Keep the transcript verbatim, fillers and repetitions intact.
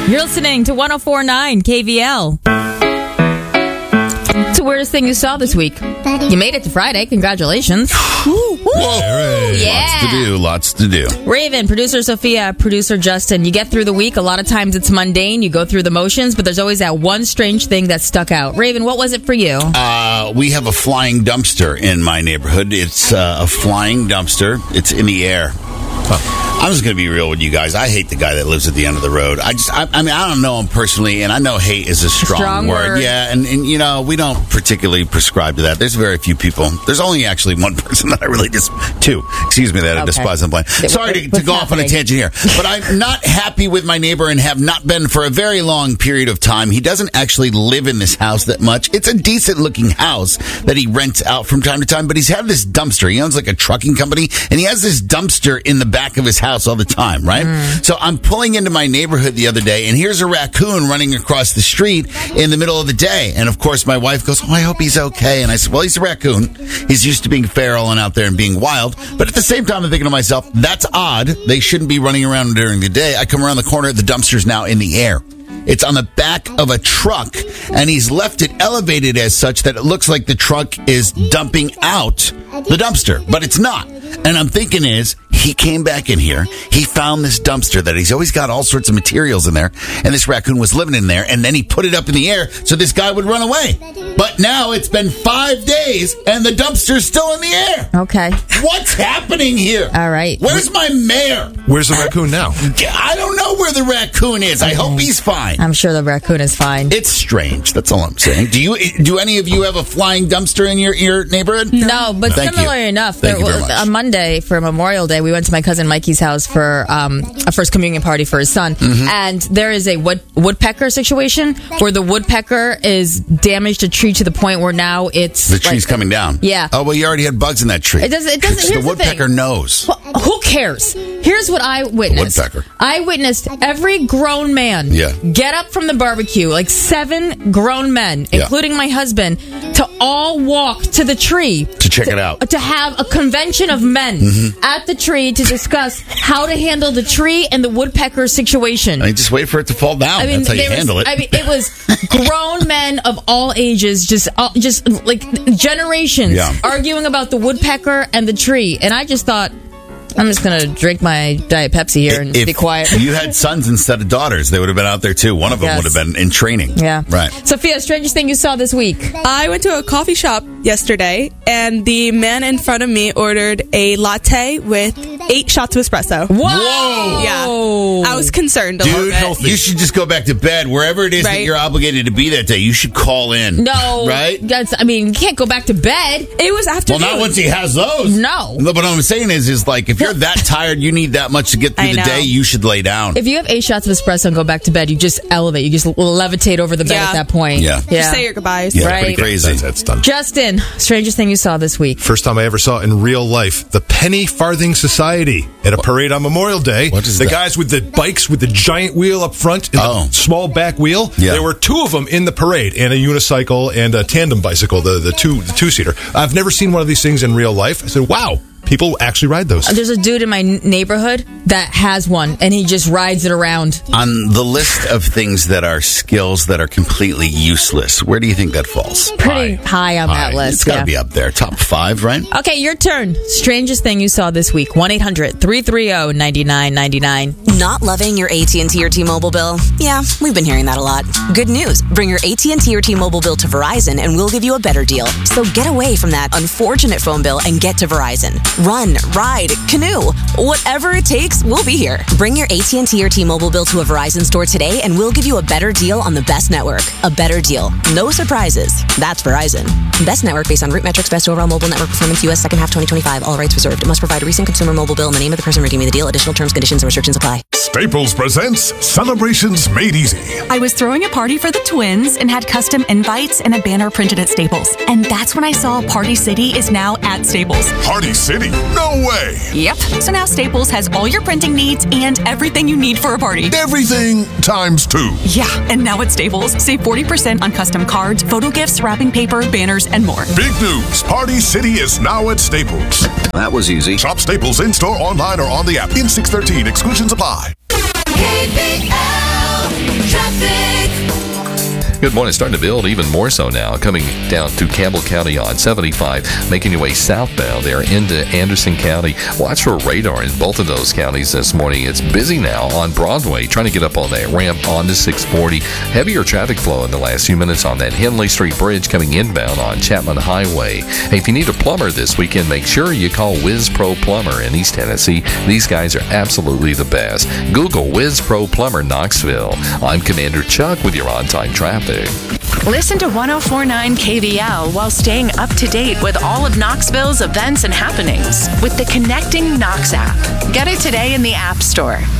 You're listening to one oh four point nine K V L. It's the weirdest thing you saw this week. You made it to Friday. Congratulations. Woo, woo. Right. Yeah. Lots to do. Lots to do. Raven, producer Sophia, producer Justin. You get through the week. A lot of times it's mundane. You go through the motions, but there's always that one strange thing that stuck out. Raven, what was it for you? Uh, we have a flying dumpster in my neighborhood. It's uh, a flying dumpster. It's in the air. Huh. I'm just going to be real with you guys. I hate the guy that lives at the end of the road. I just, I, I mean, I don't know him personally, and I know hate is a strong, strong word. word. Yeah, and, and, you know, we don't particularly prescribe to that. There's very few people. There's only actually one person that I really just, two, excuse me, that I Okay. despise and blame. Sorry to, to go off on a tangent here, but I'm not happy with my neighbor and have not been for a very long period of time. He doesn't actually live in this house that much. It's a decent-looking house that he rents out from time to time, but he's had this dumpster. He owns like a trucking company, and he has this dumpster in the back of his house all the time, right? Mm. So I'm pulling into my neighborhood the other day, and here's a raccoon running across the street in the middle of the day. And, of course, my wife goes, oh, I hope he's okay. And I said, well, he's a raccoon. He's used to being feral and out there and being wild. But at the same time, I'm thinking to myself, that's odd. They shouldn't be running around during the day. I come around the corner, the dumpster's now in the air. It's on the back of a truck, and he's left it elevated as such that it looks like the truck is dumping out the dumpster, but it's not. And I'm thinking is, he came back in here, he found this dumpster that he's always got all sorts of materials in there, and this raccoon was living in there, and then he put it up in the air so this guy would run away. But now it's been five days, and the dumpster's still in the air. Okay. What's happening here? All right. Where's my mayor? Where's the raccoon now? I don't know where the raccoon is. I hope he's fine. I'm sure the raccoon is fine. It's strange. That's all I'm saying. Do you? Do any of you have a flying dumpster in your, your neighborhood? No, but Thank similar you. enough, Thank there you very was, much. on Monday for Memorial Day, we went to my cousin Mikey's house for um, a first communion party for his son, Mm-hmm. and there is a wood, woodpecker situation where the woodpecker is damaged a tree to the point where now it's The tree's like, coming down. Yeah. Oh, well, you already had bugs in that tree. It doesn't. It doesn't. The Here's the, woodpecker thing. knows. Well, who cares? Here's what I witnessed. The woodpecker. I witnessed every grown man Yeah. get up from the barbecue, like seven grown men, Yeah. including my husband, to all walk to the tree To check it out. to have a convention of men Mm-hmm. at the tree to discuss how to handle the tree and the woodpecker situation. I mean, just wait for it to fall down. I mean, That's how you there was- handle it. I mean, it was grown men of all ages, just, uh, just like generations, Yeah. arguing about the woodpecker and the tree. And I just thought, I'm just gonna drink my Diet Pepsi here and if be quiet. you had sons instead of daughters, they would have been out there too. One of them Yes. would have been in training. Yeah, Right. Sophia, strangest thing you saw this week? I went to a coffee shop yesterday, and the man in front of me ordered a latte with eight shots of espresso. Whoa! Whoa! Yeah, I was concerned a little Dude, bit. you should just go back to bed. Wherever it is that Right. you're obligated to be that day, you should call in. No, Right? That's. I mean, you can't go back to bed. It was Well, afternoon. not once he has those. No. But what I'm saying is, is like, if you're that tired, you need that much to get through I the know. day, you should lay down. If you have eight shots of espresso and go back to bed, you just elevate. You just levitate over the bed Yeah. at that point. Yeah. yeah. Just say your goodbyes. yeah, right. pretty crazy. That's, that's done. Justin, strangest thing you saw this week? First time I ever saw in real life, the Penny Farthing Society at a parade on Memorial Day. What is the that? guys with the bikes with the giant wheel up front and Oh. the small back wheel. Yeah. There were two of them in the parade, and a unicycle and a tandem bicycle, the the two the two seater. I've never seen one of these things in real life. I said, wow, people actually ride those. There's a dude in my n- neighborhood that has one, and he just rides it around. On the list of things that are skills that are completely useless, where do you think that falls? Pretty high, on that It's list. got to Yeah. be up there. Top five, right? Okay, your turn. Strangest thing you saw this week. one eight hundred three three zero nine nine nine nine. Not loving your A T and T or T-Mobile bill? Yeah, we've been hearing that a lot. Good news. Bring your A T and T or T-Mobile bill to Verizon and we'll give you a better deal. So get away from that unfortunate phone bill and get to Verizon. Run, ride, canoe. Whatever it takes, we'll be here. Bring your A T and T or T-Mobile bill to a Verizon store today and we'll give you a better deal on the best network. A better deal. No surprises. That's Verizon. Best network based on root metrics, best overall mobile network performance, U S second half twenty twenty-five. All rights reserved. It must provide a recent consumer mobile bill and the name of the person redeeming the deal. Additional terms, conditions, and restrictions apply. Staples presents Celebrations Made Easy. I was throwing a party for the twins and had custom invites and a banner printed at Staples. And that's when I saw Party City is now at Staples. Party City? No way! Yep. So now Staples has all your printing needs and everything you need for a party. Everything times two. Yeah, and now at Staples, save forty percent on custom cards, photo gifts, wrapping paper, banners, and more. Big news. Party City is now at Staples. That was easy. Shop Staples in-store, online, or on the app. In six thirteen. Exclusions apply. K B L Good morning. Starting to build even more so now. Coming down through Campbell County on seventy-five, making your way southbound there into Anderson County. Watch for radar in both of those counties this morning. It's busy now on Broadway, trying to get up on that ramp onto six forty. Heavier traffic flow in the last few minutes on that Henley Street Bridge coming inbound on Chapman Highway. Hey, if you need a plumber this weekend, make sure you call Whiz Pro Plumber in East Tennessee. These guys are absolutely the best. Google Whiz Pro Plumber Knoxville. I'm Commander Chuck with your on-time traffic. Listen to one oh four point nine K V L while staying up to date with all of Knoxville's events and happenings with the Connecting Knox app. Get it today in the App Store.